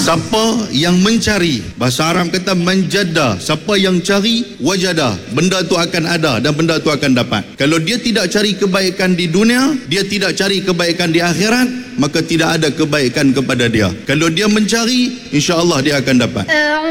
Siapa yang mencari, bahasa Arab kata menjada, siapa yang cari, wajada, benda tu akan ada dan benda tu akan dapat. Kalau dia tidak cari kebaikan di dunia, dia tidak cari kebaikan di akhirat, maka tidak ada kebaikan kepada dia. Kalau dia mencari, insya Allah dia akan dapat.